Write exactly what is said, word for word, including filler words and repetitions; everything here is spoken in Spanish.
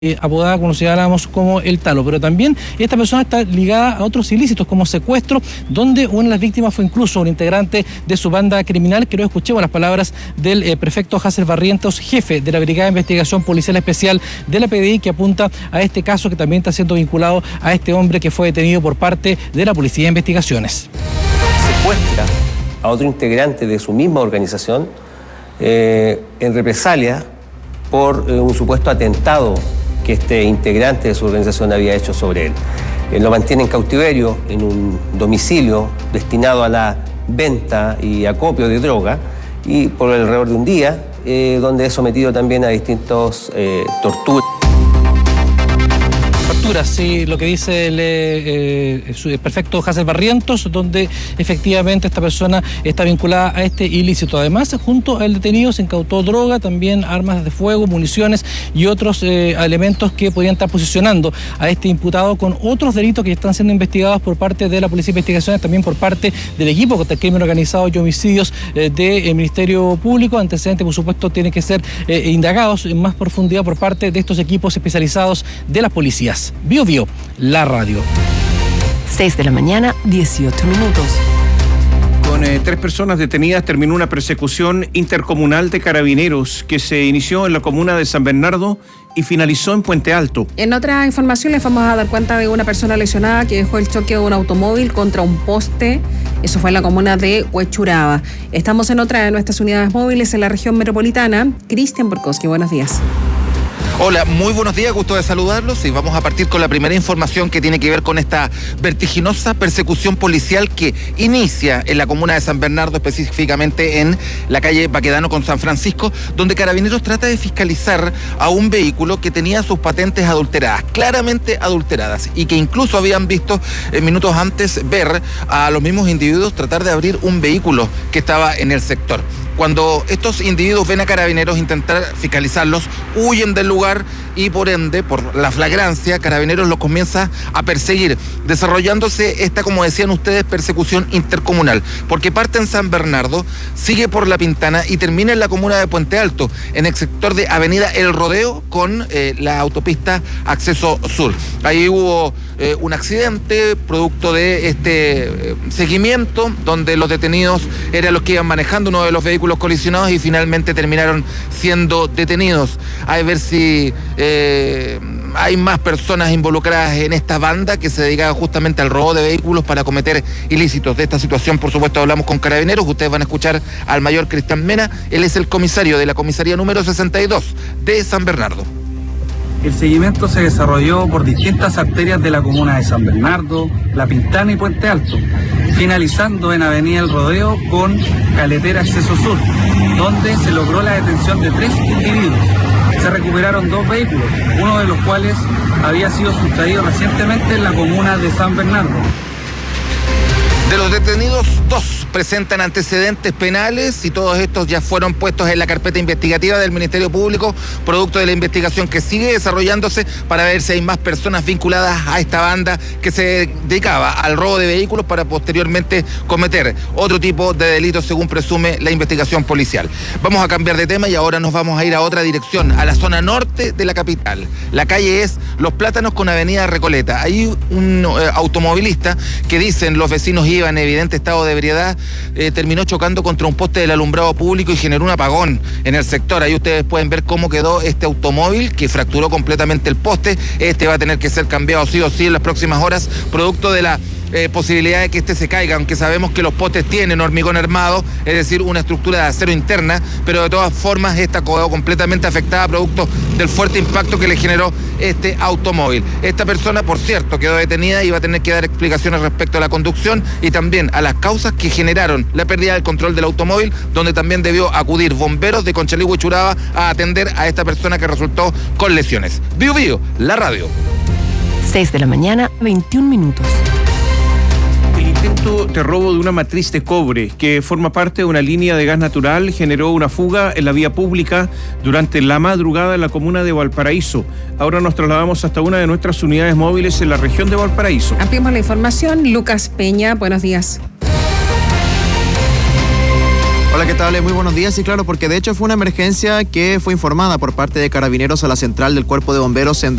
Eh, apodada, considerábamos como el Talo, pero también esta persona está ligada a otros ilícitos como secuestro, donde una de las víctimas fue incluso un integrante de su banda criminal, que no escuchemos las palabras del eh, prefecto Hazel Barrientos, jefe de la Brigada de Investigación Policial Especial de la P D I, que apunta a este caso que también está siendo vinculado a este hombre que fue detenido por parte de la Policía de Investigaciones. Secuestra a otro integrante de su misma organización eh, en represalia por eh, un supuesto atentado que este integrante de su organización había hecho sobre él. Eh, lo mantiene en cautiverio en un domicilio destinado a la venta y acopio de droga y por alrededor de un día, eh, donde es sometido también a distintos eh, torturas. Sí, lo que dice el, eh, el prefecto Hazel Barrientos, donde efectivamente esta persona está vinculada a este ilícito. Además, junto al detenido se incautó droga, también armas de fuego, municiones y otros eh, elementos que podían estar posicionando a este imputado con otros delitos que están siendo investigados por parte de la Policía de Investigaciones, también por parte del equipo contra el crimen organizado y homicidios eh, del Ministerio Público. Antecedentes, por supuesto, tienen que ser eh, indagados en más profundidad por parte de estos equipos especializados de las policías. Bio Bio, la radio. seis de la mañana, dieciocho minutos. Con eh, tres personas detenidas terminó una persecución intercomunal de carabineros que se inició en la comuna de San Bernardo y finalizó en Puente Alto. En otra información les vamos a dar cuenta de una persona lesionada que dejó el choque de un automóvil contra un poste. Eso fue en la comuna de Huechuraba. Estamos en otra de nuestras unidades móviles en la región metropolitana. Cristian Borkowski, buenos días. Hola, muy buenos días, gusto de saludarlos y vamos a partir con la primera información que tiene que ver con esta vertiginosa persecución policial que inicia en la comuna de San Bernardo, específicamente en la calle Baquedano con San Francisco, donde Carabineros trata de fiscalizar a un vehículo que tenía sus patentes adulteradas, claramente adulteradas, y que incluso habían visto eh, minutos antes ver a los mismos individuos tratar de abrir un vehículo que estaba en el sector. Cuando estos individuos ven a Carabineros intentar fiscalizarlos, huyen del lugar y por ende, por la flagrancia, Carabineros los comienza a perseguir, desarrollándose esta, como decían ustedes, persecución intercomunal, porque parte en San Bernardo, sigue por La Pintana y termina en la comuna de Puente Alto, en el sector de Avenida El Rodeo con eh, la autopista Acceso Sur. Ahí hubo eh, un accidente producto de este eh, seguimiento, donde los detenidos eran los que iban manejando uno de los vehículos colisionados y finalmente terminaron siendo detenidos. Hay ver si eh, hay más personas involucradas en esta banda que se dedicaba justamente al robo de vehículos para cometer ilícitos. De esta situación, por supuesto, hablamos con Carabineros. Ustedes van a escuchar al mayor Cristian Mena. Él es el comisario de la comisaría número sesenta y dos de San Bernardo. El seguimiento se desarrolló por distintas arterias de la comuna de San Bernardo, La Pintana y Puente Alto, finalizando en Avenida El Rodeo con Caletera Acceso Sur, donde se logró la detención de tres individuos. Se recuperaron dos vehículos, uno de los cuales había sido sustraído recientemente en la comuna de San Bernardo. De los detenidos, dos presentan antecedentes penales y todos estos ya fueron puestos en la carpeta investigativa del Ministerio Público, producto de la investigación que sigue desarrollándose para ver si hay más personas vinculadas a esta banda que se dedicaba al robo de vehículos para posteriormente cometer otro tipo de delitos, según presume la investigación policial. Vamos a cambiar de tema y ahora nos vamos a ir a otra dirección, a la zona norte de la capital. La calle es Los Plátanos con Avenida Recoleta. Hay un eh, automovilista que dicen los vecinos iba en evidente estado de ebriedad, eh, terminó chocando contra un poste del alumbrado público y generó un apagón en el sector. Ahí ustedes pueden ver cómo quedó este automóvil que fracturó completamente el poste. Este va a tener que ser cambiado sí o sí en las próximas horas, producto de la Eh, posibilidad de que este se caiga, aunque sabemos que los postes tienen hormigón armado, es decir, una estructura de acero interna, pero de todas formas esta quedó completamente afectada producto del fuerte impacto que le generó este automóvil. Esta persona, por cierto, quedó detenida y va a tener que dar explicaciones respecto a la conducción y también a las causas que generaron la pérdida del control del automóvil, donde también debió acudir bomberos de Conchalí Huechuraba a atender a esta persona que resultó con lesiones. Bio Bio, la radio. seis de la mañana, veintiún minutos. El intento de robo de una matriz de cobre que forma parte de una línea de gas natural generó una fuga en la vía pública durante la madrugada en la comuna de Valparaíso. Ahora nos trasladamos hasta una de nuestras unidades móviles en la región de Valparaíso. Ampliamos la información. Lucas Peña, buenos días. Hola, Hola, ¿qué tal? Muy buenos días. Sí, claro, porque de hecho fue una emergencia que fue informada por parte de Carabineros a la central del Cuerpo de Bomberos en